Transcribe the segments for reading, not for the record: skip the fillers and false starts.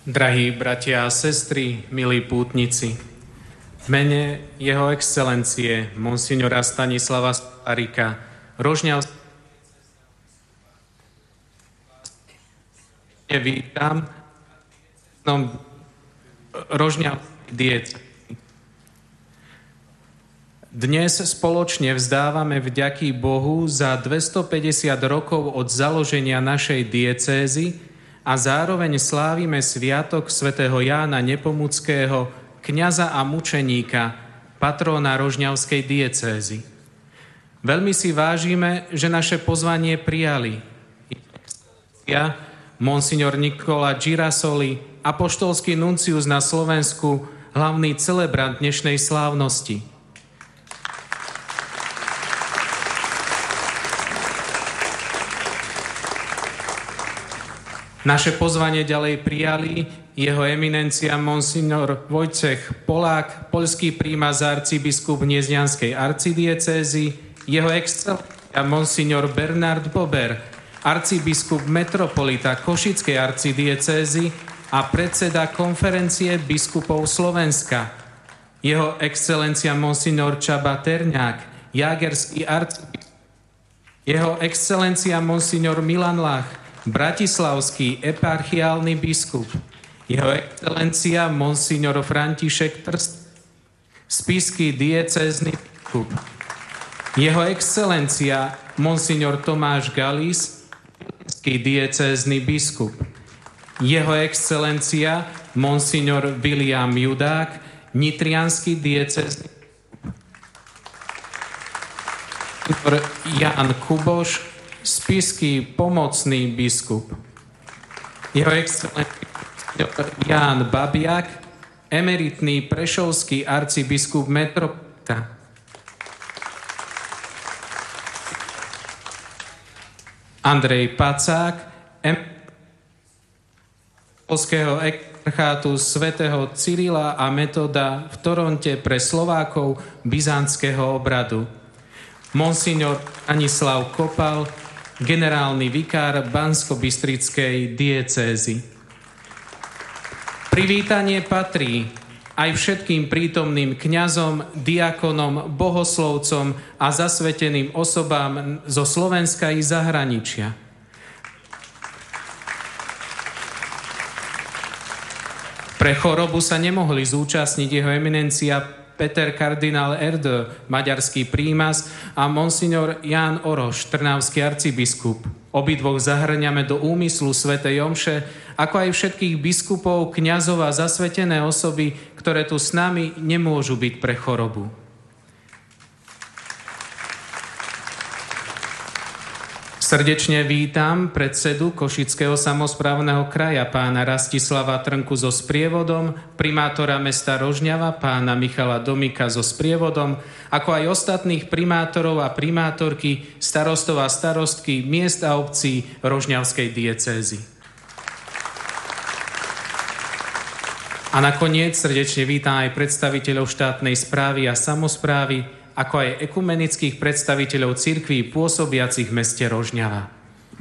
Drahí bratia a sestry, milí pútnici, v mene jeho excelencie monsignora Stanislava Arika, Rožňavského vítam Rožňavskej diecézy. Dnes spoločne vzdávame vďaky Bohu za 250 rokov od založenia našej diecézy a zároveň slávime sviatok svätého Jána Nepomuckého, kňaza a mučeníka, patróna Rožňavskej diecézy. Veľmi si vážime, že naše pozvanie prijali monsignor Nikola Girasoli, apoštolský nuncius na Slovensku, hlavný celebrant dnešnej slávnosti. Naše pozvanie ďalej prijali jeho eminencia monsignor Vojtech Polák, poľský prímas arcibiskup Hniezdianskej arcidiecézy, jeho excelencia monsignor Bernard Bober, arcibiskup metropolita Košickej arcidiecézy a predseda konferencie biskupov Slovenska, jeho excelencia monsignor Csaba Terňák, jágerský arcibiskup, jeho excelencia monsignor Milan Lach, bratislavský eparchiálny biskup, jeho excelencia monsignor František Trst, spišský diecézny biskup, jeho excelencia monsignor Tomáš Galis, diecézny biskup, jeho excelencia monsignor William Judák, nitriansky diecézny biskup, Jan Kuboš, spišský pomocný biskup, jeho excelencia Ján Babiak, emeritný prešovský arcibiskup metropolita, Andrej Pacák, polského exarchátu svätého Cyrila a Metoda v Toronte pre Slovákov byzantského obradu, monsignor Anislav Kopal, generálny vikár Banskobystrickej diecézy. Privítanie patrí aj všetkým prítomným kňazom, diakonom, bohoslovcom a zasveteným osobám zo Slovenska i zahraničia. Pre chorobu sa nemohli zúčastniť jeho eminencia Peter kardinál Erdő, maďarský prímas, a monsignor Ján Oroš, trnavský arcibiskup. Obidvoch zahrňame do úmyslu svätej omše, ako aj všetkých biskupov, kňazov a zasvetené osoby, ktoré tu s nami nemôžu byť pre chorobu. Srdečne vítam predsedu Košického samosprávneho kraja pána Rastislava Trnku so sprievodom, primátora mesta Rožňava pána Michala Domika so sprievodom, ako aj ostatných primátorov a primátorky, starostov a starostky miest a obcí Rožňavskej diecézy. A nakoniec srdečne vítam aj predstaviteľov štátnej správy a samosprávy, ako aj ekumenických predstaviteľov cirkví pôsobiacich v meste Rožňava.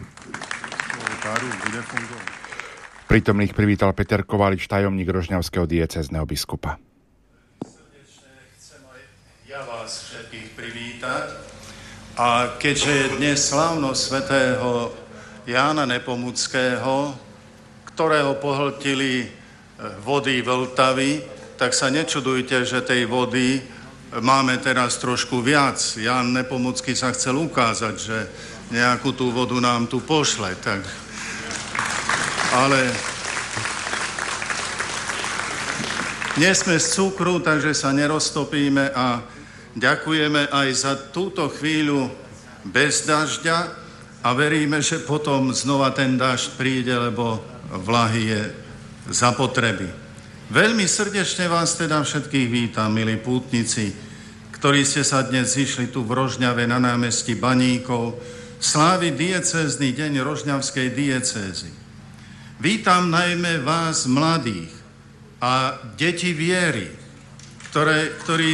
Prítomných privítal Peter Kovalič, tajomník rožňavského diecézneho biskupa. Srdečne chcem aj ja vás všetkých privítať. A keďže je dnes slávnosť svätého Jána Nepomuckého, ktorého pohltili vody Vltavy, tak sa nečudujte, že tej vody máme teraz trošku viac. Ján Nepomucký sa chcel ukázať, že nejakú tú vodu nám tu pošle. Tak. Ale nie sme z cukru, takže sa neroztopíme a ďakujeme aj za túto chvíľu bez dažďa a veríme, že potom znova ten dažď príde, lebo vlahy je zapotreby. Veľmi srdečne vás teda všetkých vítam, milí pútnici, ktorí ste sa dnes zišli tu v Rožňave na námestí Baníkov sláviť diecézny deň Rožňavskej diecézy. Vítam najmä vás mladých a deti viery, ktorí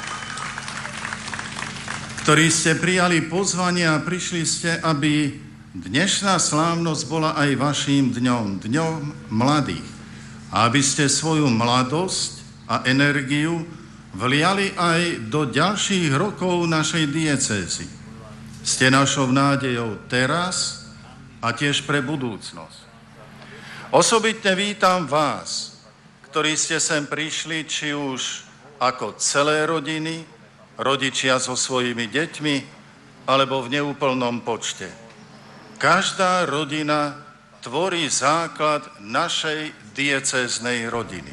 ste prijali pozvanie a prišli ste, aby Dnešná slávnosť bola aj vaším dňom, dňom mladých. A aby ste svoju mladosť a energiu vliali aj do ďalších rokov našej diecézy. Ste našou nádejou teraz a tiež pre budúcnosť. Osobitne vítam vás, ktorí ste sem prišli, či už ako celé rodiny, rodičia so svojimi deťmi, alebo v neúplnom počte. Každá rodina tvorí základ našej diecéznej rodiny.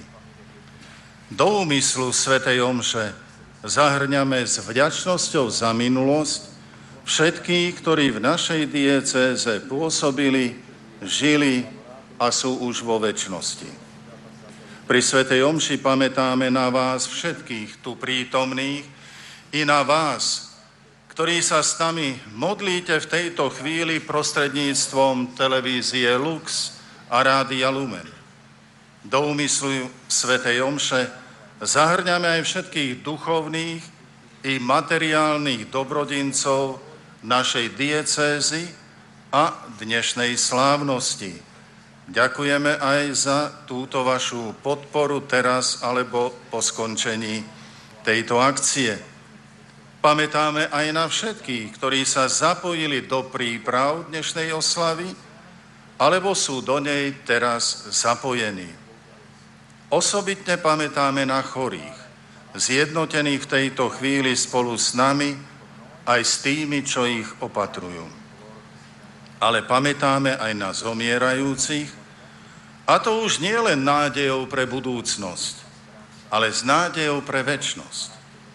Do úmyslu svätej omše zahrňame s vďačnosťou za minulosť všetkých, ktorí v našej diecéze pôsobili, žili a sú už vo večnosti. Pri svätej omši pamätáme na vás všetkých tu prítomných i na vás, ktorí sa s nami modlíte v tejto chvíli prostredníctvom televízie Lux a Rádia Lumen. Do úmyslu svätej omše zahrňame aj všetkých duchovných i materiálnych dobrodincov našej diecézy a dnešnej slávnosti. Ďakujeme aj za túto vašu podporu teraz alebo po skončení tejto akcie. Pamätáme aj na všetkých, ktorí sa zapojili do príprav dnešnej oslavy, alebo sú do nej teraz zapojení. Osobitne pamätáme na chorých, zjednotených v tejto chvíli spolu s nami, aj s tými, čo ich opatrujú. Ale pamätáme aj na zomierajúcich, a to už nie len nádejou pre budúcnosť, ale s nádejou pre večnosť.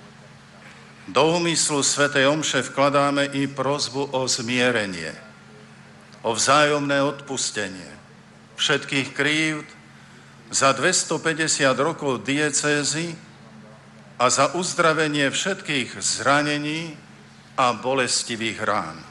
Do úmyslu svätej omše vkladáme i prosbu o zmierenie, o vzájomné odpustenie všetkých krívd za 250 rokov diecézy a za uzdravenie všetkých zranení a bolestivých rán.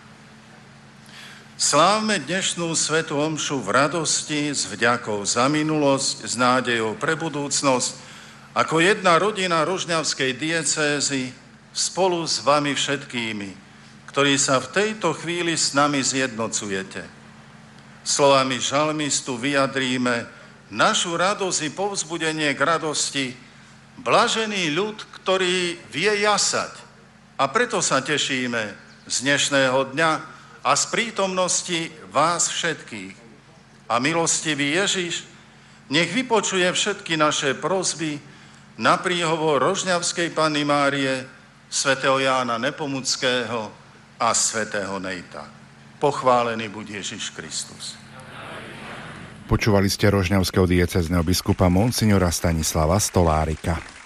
Slávme dnešnú svätú omšu v radosti, s vďakou za minulosť, s nádejou pre budúcnosť, ako jedna rodina rožňavskej diecézy, spolu s vami všetkými, ktorí sa v tejto chvíli s nami zjednocujete. Slovami žalmistu vyjadríme našu radosť i povzbudenie k radosti. Blažený ľud, ktorý vie jasať, a preto sa tešíme z dnešného dňa a z prítomnosti vás všetkých. A milostivý Ježiš nech vypočuje všetky naše prosby na príhovor Rožňavskej Panny Márie, svätého Jána Nepomuckého a svätého Nejta. Pochválený buď Ježiš Kristus. Počúvali ste rožňavského diecézneho biskupa monsignora Stanislava Stolárika.